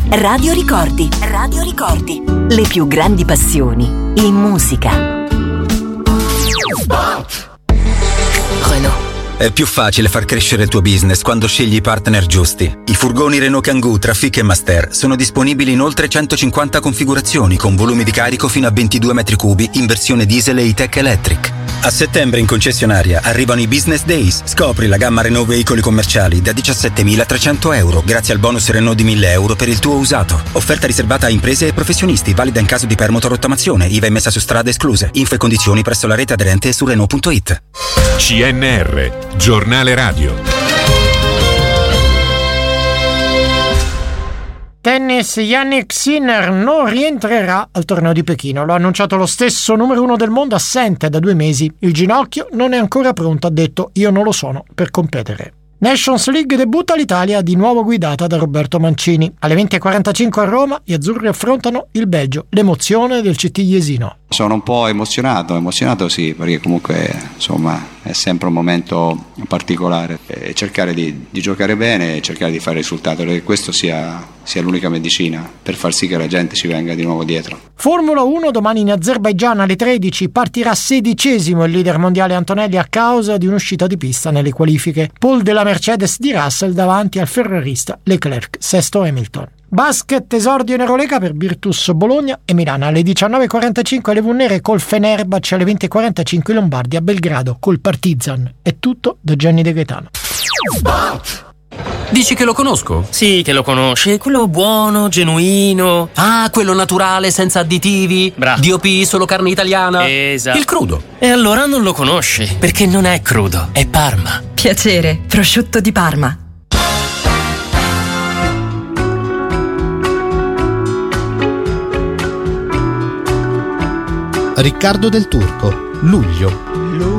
Radio Ricordi. Radio Ricordi. Le più grandi passioni in musica. Renault. È più facile far crescere il tuo business quando scegli i partner giusti. I furgoni Renault Kangoo, Trafic e Master sono disponibili in oltre 150 configurazioni con volumi di carico fino a 22 metri cubi in versione diesel e E-Tech Electric. A settembre in concessionaria arrivano i Business Days. Scopri la gamma Renault veicoli commerciali da 17.300 euro grazie al bonus Renault di 1.000 euro per il tuo usato. Offerta riservata a imprese e professionisti, valida in caso di permuta o rottamazione, IVA emessa su strade escluse. Info e condizioni presso la rete aderente e su Renault.it. CNR, giornale radio. Tennis, Jannik Sinner non rientrerà al torneo di Pechino. Lo ha annunciato lo stesso numero 1 del mondo assente da 2 mesi. Il ginocchio non è ancora pronto, ha detto, io non lo sono per competere. Nations League debutta l'Italia, di nuovo guidata da Roberto Mancini. Alle 20:45 a Roma gli azzurri affrontano il Belgio, l'emozione del CT Jesino. Sono un po' emozionato sì, perché comunque insomma è sempre un momento particolare e cercare di giocare bene e cercare di fare risultato, perché questo sia l'unica medicina per far sì che la gente ci venga di nuovo dietro. Formula 1, domani in Azerbaigian alle 13 partirà 16° il leader mondiale Antonelli a causa di un'uscita di pista nelle qualifiche. Pole della Mercedes di Russell davanti al ferrarista Leclerc, sesto Hamilton. Basket, esordio in Eurolega per Virtus Bologna e Milano alle 19:45 le Nere col Fenerbahce, alle 20:45 Lombardi a Belgrado col Partizan. È tutto da Gianni De Gaetano. Dici che lo conosco? Sì, che lo conosci, quello buono, genuino. Ah, quello naturale, senza additivi. Bravo. DOP, solo carne italiana. Esatto. Il crudo. E allora non lo conosci, perché non è crudo, è Parma. Piacere, prosciutto di Parma. Riccardo Del Turco, luglio.